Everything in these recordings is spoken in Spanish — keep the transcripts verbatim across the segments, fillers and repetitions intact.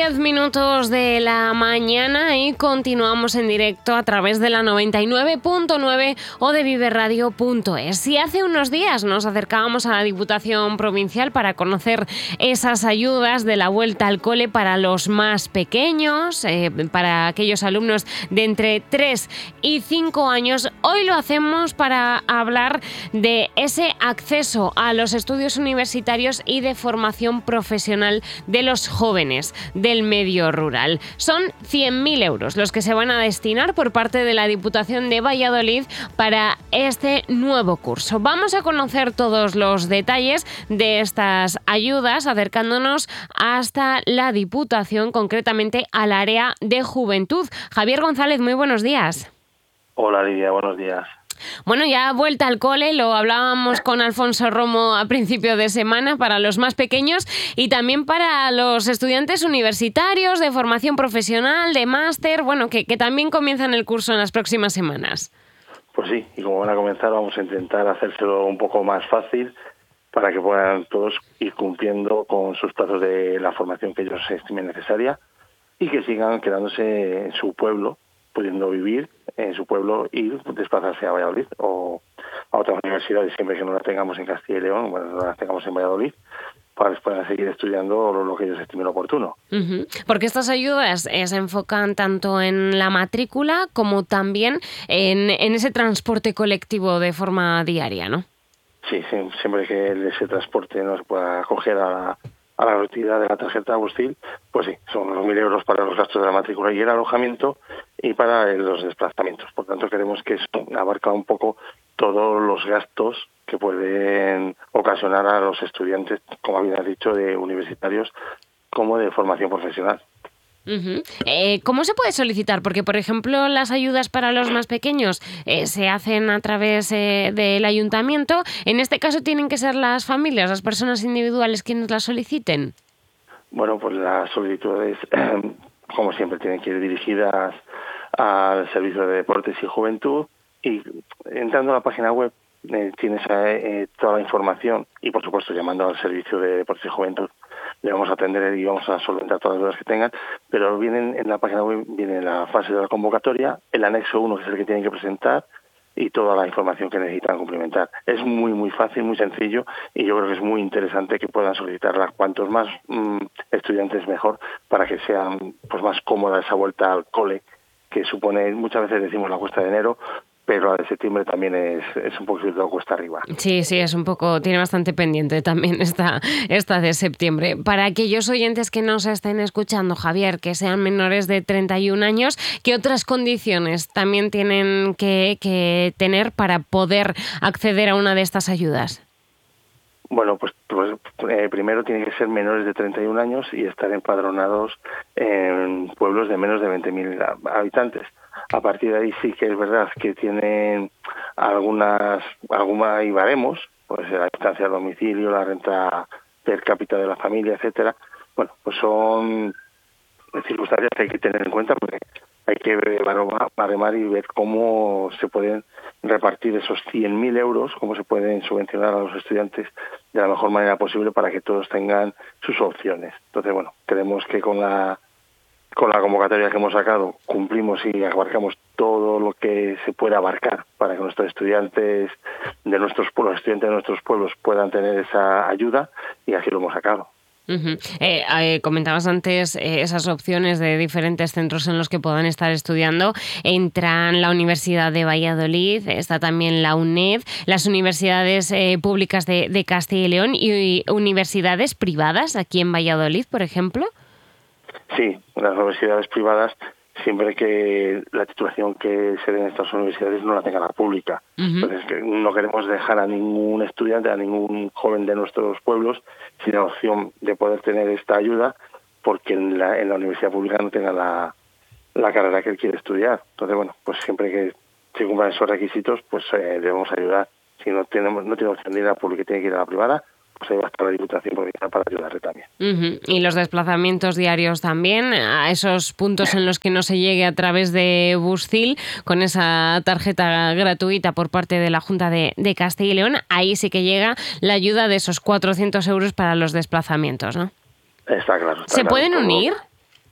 diez minutos de la mañana y continuamos en directo a través de la noventa y nueve punto nueve o de vive radio punto es. Y hace unos días nos acercábamos a la Diputación Provincial para conocer esas ayudas de la vuelta al cole para los más pequeños, eh, para aquellos alumnos de entre tres y cinco años. Hoy lo hacemos para hablar de ese acceso a los estudios universitarios y de formación profesional de los jóvenes del medio rural. Son cien mil euros los que se van a destinar por parte de la Diputación de Valladolid para este nuevo curso. Vamos a conocer todos los detalles de estas ayudas acercándonos hasta la Diputación, concretamente al área de juventud. Javier González, muy buenos días. Hola Lidia, buenos días. Bueno, ya vuelta al cole, lo hablábamos con Alfonso Romo a principio de semana, para los más pequeños y también para los estudiantes universitarios de formación profesional, de máster, bueno, que, que también comienzan el curso en las próximas semanas. Pues sí, y como van a comenzar vamos a intentar hacérselo un poco más fácil para que puedan todos ir cumpliendo con sus plazos de la formación que ellos estimen necesaria y que sigan quedándose en su pueblo, pudiendo vivir en su pueblo y desplazarse a Valladolid o a otras universidades, siempre que no las tengamos en Castilla y León, bueno, no las tengamos en Valladolid, para que puedan seguir estudiando lo, lo que ellos estimen oportuno. Uh-huh. Porque estas ayudas eh, se enfocan tanto en la matrícula como también en, en ese transporte colectivo de forma diaria, ¿no? Sí, sí, siempre que ese transporte no se pueda acoger a la, a la gratuidad de la tarjeta Bustil, pues sí, son los mil euros para los gastos de la matrícula y el alojamiento y para los desplazamientos. Por tanto, queremos que eso abarca un poco todos los gastos que pueden ocasionar a los estudiantes, como habías dicho, de universitarios como de formación profesional. Uh-huh. Eh, ¿Cómo se puede solicitar? Porque, por ejemplo, las ayudas para los más pequeños eh, se hacen a través eh, del ayuntamiento. En este caso, ¿tienen que ser las familias, las personas individuales quienes las soliciten? Bueno, pues las solicitudes, eh, como siempre, tienen que ir dirigidas al Servicio de Deportes y Juventud y entrando a la página web eh, tienes eh, toda la información y, por supuesto, llamando al Servicio de Deportes y Juventud le vamos a atender y vamos a solventar todas las dudas que tengan, pero vienen en la página web, viene la fase de la convocatoria, el anexo uno, que es el que tienen que presentar, y toda la información que necesitan complementar. Es muy, muy fácil, muy sencillo, y yo creo que es muy interesante que puedan solicitarla cuantos más mmm, estudiantes mejor, para que sea pues más cómoda esa vuelta al cole, que supone, muchas veces decimos la cuesta de enero, pero la de septiembre también es, es un poquito cuesta arriba. Sí, sí, es un poco, tiene bastante pendiente también esta, esta de septiembre. Para aquellos oyentes que nos estén escuchando, Javier, que sean menores de treinta y un años, ¿qué otras condiciones también tienen que, que tener para poder acceder a una de estas ayudas? Bueno, pues, pues eh, primero tienen que ser menores de treinta y un años y estar empadronados en pueblos de menos de veinte mil habitantes. A partir de ahí sí que es verdad que tienen algunas, alguna y baremos, pues la distancia al domicilio, la renta per cápita de la familia, etcétera. Bueno, pues son circunstancias que hay que tener en cuenta porque hay que baremar y ver cómo se pueden repartir esos cien mil euros, cómo se pueden subvencionar a los estudiantes de la mejor manera posible para que todos tengan sus opciones. Entonces, bueno, creemos que con la con la convocatoria que hemos sacado cumplimos y abarcamos todo lo que se puede abarcar para que nuestros estudiantes de nuestros pueblos, estudiantes de nuestros pueblos puedan tener esa ayuda y así lo hemos sacado. Uh-huh. Eh, eh, comentabas antes eh, esas opciones de diferentes centros en los que puedan estar estudiando. Entran la Universidad de Valladolid, está también la UNED, las universidades eh, públicas de, de Castilla y León y, y universidades privadas aquí en Valladolid, por ejemplo. Sí, las universidades privadas, siempre que la titulación que se dé en estas universidades no la tenga la pública. Uh-huh. Entonces, no queremos dejar a ningún estudiante, a ningún joven de nuestros pueblos sin la opción de poder tener esta ayuda porque en la, en la universidad pública no tenga la, la carrera que él quiere estudiar. Entonces, bueno, pues siempre que se cumplan esos requisitos, pues eh, debemos ayudar. Si no tenemos no tiene opción de ir a la pública y tiene que ir a la privada, pues ahí va a estar la Diputación Provincial para ayudarle también. Uh-huh. Y los desplazamientos diarios también, a esos puntos en los que no se llegue a través de Bustil, con esa tarjeta gratuita por parte de la Junta de, de Castilla y León, ahí sí que llega la ayuda de esos cuatrocientos euros para los desplazamientos, ¿no? Está claro. Está ¿Se claro, pueden todo. unir?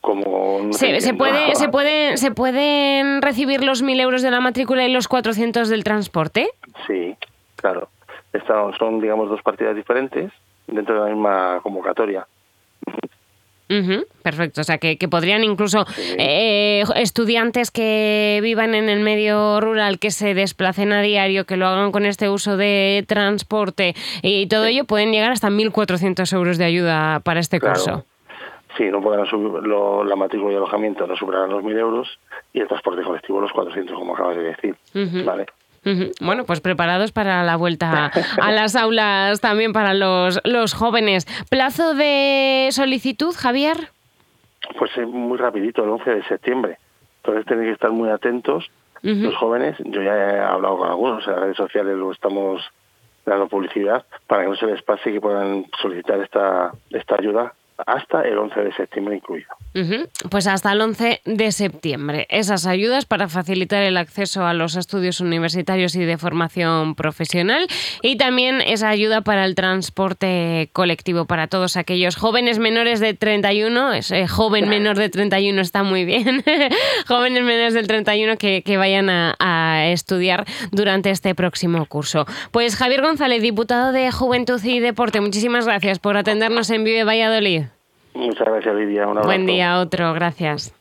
como... No se, se, puede, ¿se, puede, ¿Se pueden recibir los mil euros de la matrícula y los cuatrocientos del transporte? Sí, claro. Están, son, digamos, dos partidas diferentes dentro de la misma convocatoria. Uh-huh, perfecto, o sea que, que podrían incluso sí. eh, estudiantes que vivan en el medio rural, que se desplacen a diario, que lo hagan con este uso de transporte y todo ello, pueden llegar hasta mil cuatrocientos euros de ayuda para este claro. curso. Sí, no podrán subir lo, la matrícula y alojamiento, no superarán los mil euros y el transporte colectivo los cuatrocientos, como acabas de decir. Uh-huh. ¿Vale? Uh-huh. Bueno, pues preparados para la vuelta a las aulas también para los, los jóvenes. ¿Plazo de solicitud, Javier? Pues es muy rapidito, el once de septiembre. Entonces tienen que estar muy atentos uh-huh. los jóvenes. Yo ya he hablado con algunos, en las redes sociales lo estamos dando publicidad para que no se les pase y que puedan solicitar esta, esta ayuda hasta el once de septiembre incluido. Uh-huh. Pues hasta el once de septiembre. Esas ayudas para facilitar el acceso a los estudios universitarios y de formación profesional, y también esa ayuda para el transporte colectivo para todos aquellos jóvenes menores de treinta y uno, ese joven menor de treinta y uno está muy bien, jóvenes menores del treinta y uno que, que vayan a, a estudiar durante este próximo curso. Pues Javier González, diputado de Juventud y Deporte, muchísimas gracias por atendernos en Vive Valladolid. Muchas gracias, Lidia. Un abrazo. Buen día, otro. Gracias.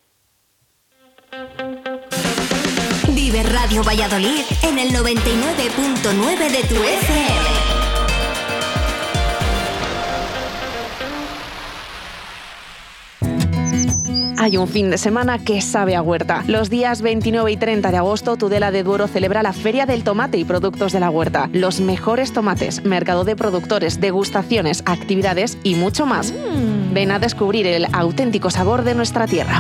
Vive Radio Valladolid en el noventa y nueve punto nueve de tu F M. Hay un fin de semana que sabe a huerta. Los días veintinueve y treinta de agosto, Tudela de Duero celebra la Feria del Tomate y Productos de la Huerta. Los mejores tomates, mercado de productores, degustaciones, actividades y mucho más. Mm. Ven a descubrir el auténtico sabor de nuestra tierra.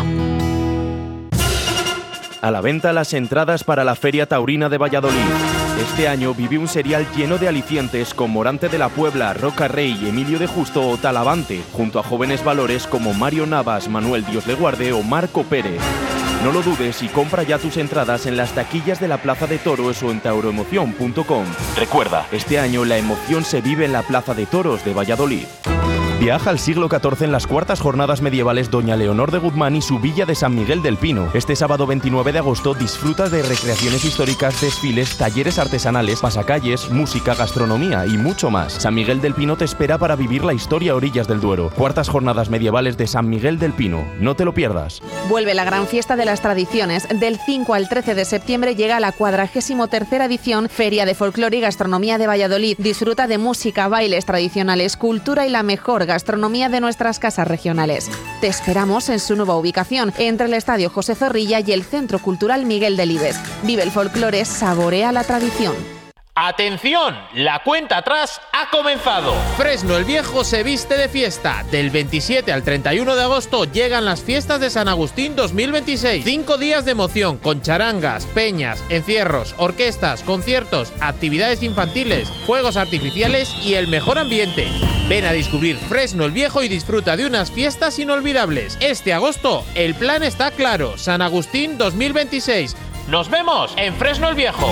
A la venta las entradas para la Feria Taurina de Valladolid. Este año vive un serial lleno de alicientes con Morante de la Puebla, Roca Rey, Emilio de Justo o Talavante, junto a jóvenes valores como Mario Navas, Manuel Dios le guarde o Marco Pérez. No lo dudes y compra ya tus entradas en las taquillas de la Plaza de Toros o en tauroemoción punto com. Recuerda, este año la emoción se vive en la Plaza de Toros de Valladolid. Viaja al siglo catorce en las cuartas jornadas medievales Doña Leonor de Guzmán y su villa de San Miguel del Pino. Este sábado veintinueve de agosto disfruta de recreaciones históricas, desfiles, talleres artesanales, pasacalles, música, gastronomía y mucho más. San Miguel del Pino te espera para vivir la historia a orillas del Duero. Cuartas jornadas medievales de San Miguel del Pino. No te lo pierdas. Vuelve la gran fiesta de las tradiciones. Del cinco al trece de septiembre llega la cuadragésimo tercera edición Feria de Folclore y Gastronomía de Valladolid. Disfruta de música, bailes tradicionales, cultura y la mejor gastronomía de nuestras casas regionales. Te esperamos en su nueva ubicación, entre el Estadio José Zorrilla y el Centro Cultural Miguel Delibes. Vive el folclore, saborea la tradición. ¡Atención! La cuenta atrás ha comenzado. Fresno el Viejo se viste de fiesta. Del veintisiete al treinta y uno de agosto llegan las fiestas de San Agustín dos mil veintiséis. Cinco días de emoción con charangas, peñas, encierros, orquestas, conciertos, actividades infantiles, fuegos artificiales y el mejor ambiente. Ven a descubrir Fresno el Viejo y disfruta de unas fiestas inolvidables. Este agosto el plan está claro. San Agustín dos mil veintiséis. ¡Nos vemos en Fresno el Viejo!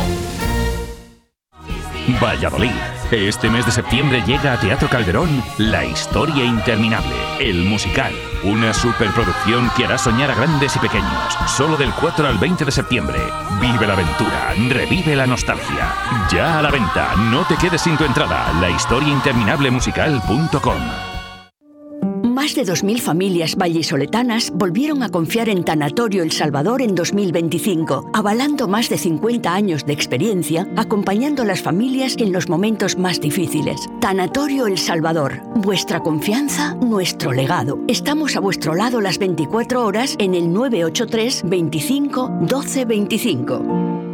Valladolid. Este mes de septiembre llega a Teatro Calderón La Historia Interminable, el musical. Una superproducción que hará soñar a grandes y pequeños. Solo del cuatro al veinte de septiembre. Vive la aventura, revive la nostalgia. Ya a la venta, no te quedes sin tu entrada. la historia interminable musical punto com. Más de dos mil familias vallisoletanas volvieron a confiar en Tanatorio El Salvador en dos mil veinticinco, avalando más de cincuenta años de experiencia, acompañando a las familias en los momentos más difíciles. Tanatorio El Salvador, vuestra confianza, nuestro legado. Estamos a vuestro lado las veinticuatro horas en el nueve ocho tres, veinticinco, doce veinticinco.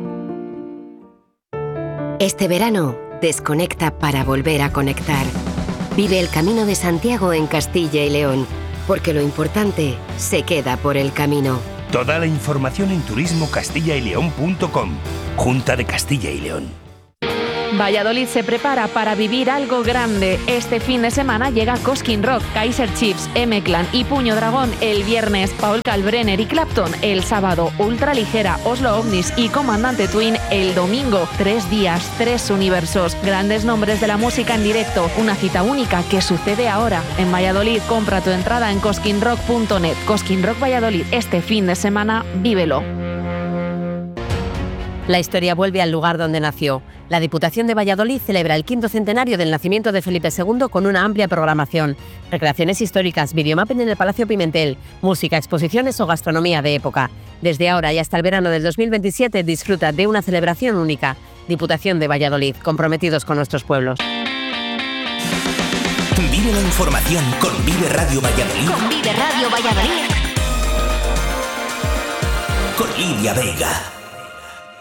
Este verano, desconecta para volver a conectar. Vive el Camino de Santiago en Castilla y León, porque lo importante se queda por el camino. Toda la información en turismo castilla y león punto com. Junta de Castilla y León. Valladolid se prepara para vivir algo grande. Este fin de semana llega Cosquín Rock, Kaiser Chiefs, M-Clan y Puño Dragón el viernes, Paul Kalbrenner y Clapton el sábado, Ultraligera, Oslo Ovnis y Comandante Twin el domingo. Tres días, tres universos, grandes nombres de la música en directo, una cita única que sucede ahora en Valladolid. Compra tu entrada en cosquín rock punto net. Cosquín Rock Valladolid, este fin de semana, vívelo. La historia vuelve al lugar donde nació. La Diputación de Valladolid celebra el quinto centenario del nacimiento de Felipe segundo con una amplia programación. Recreaciones históricas, videomapping en el Palacio Pimentel, música, exposiciones o gastronomía de época. Desde ahora y hasta el verano del dos mil veintisiete disfruta de una celebración única. Diputación de Valladolid, comprometidos con nuestros pueblos. Vive la información con Vive Radio Valladolid. Con Vive Radio Valladolid. Con Lidia Vega.